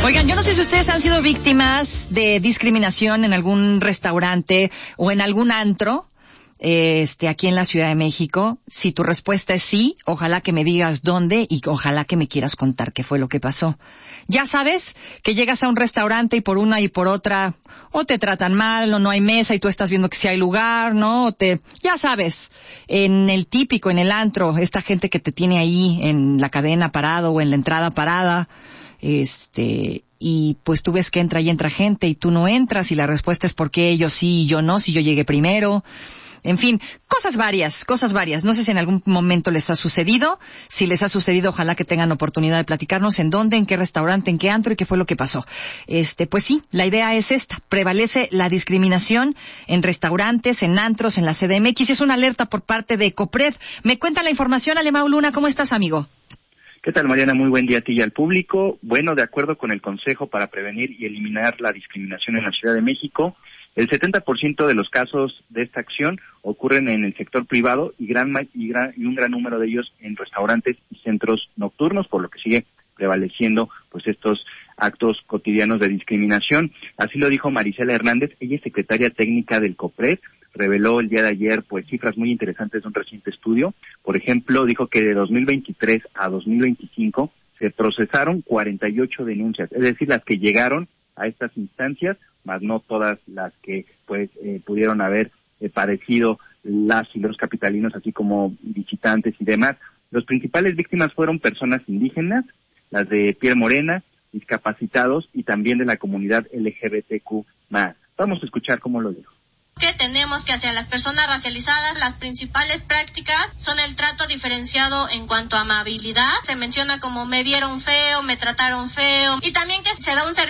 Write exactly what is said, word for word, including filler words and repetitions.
Oigan, yo no sé si ustedes han sido víctimas de discriminación en algún restaurante o en algún antro, este, aquí en la Ciudad de México. Si tu respuesta es sí, ojalá que me digas dónde y ojalá que me quieras contar qué fue lo que pasó. Ya sabes que llegas a un restaurante y por una y por otra o te tratan mal o no hay mesa y tú estás viendo que sí hay lugar, ¿no? O te, ya sabes, en el típico, en el antro, esta gente que te tiene ahí en la cadena parado o en la entrada parada, este, y pues tú ves que entra y entra gente y tú no entras y la respuesta es ¿por qué ellos sí y yo no? Si yo llegué primero. En fin, cosas varias, cosas varias. No sé si en algún momento les ha sucedido. Si les ha sucedido, ojalá que tengan oportunidad de platicarnos en dónde, en qué restaurante, en qué antro y qué fue lo que pasó. Este, pues sí, la idea es esta. Prevalece la discriminación en restaurantes, en antros, en la C D M X. Es una alerta por parte de COPRED. Me cuenta la información, Alemão Luna. ¿Cómo estás, amigo? ¿Qué tal, Mariana? Muy buen día a ti y al público. Bueno, de acuerdo con el Consejo para Prevenir y Eliminar la Discriminación en la Ciudad de México, el setenta por ciento de los casos de esta acción ocurren en el sector privado y, gran, y, gran, y un gran número de ellos en restaurantes y centros nocturnos, por lo que sigue prevaleciendo pues estos actos cotidianos de discriminación. Así lo dijo Marisela Hernández, ella es secretaria técnica del COPRED, reveló el día de ayer pues cifras muy interesantes de un reciente estudio. Por ejemplo, dijo que de dos mil veintitrés a dos mil veinticinco se procesaron cuarenta y ocho denuncias, es decir, las que llegaron a estas instancias, más no todas las que pues eh, pudieron haber eh, padecido las y los capitalinos, así como visitantes y demás. Los principales víctimas fueron personas indígenas, las de piel morena, discapacitados y también de la comunidad L G B T Q más. Vamos a escuchar cómo lo dijo. Que tenemos que hacia las personas racializadas, las principales prácticas son el trato diferenciado en cuanto a amabilidad. Se menciona como me vieron feo, me trataron feo, y también que se da un servicio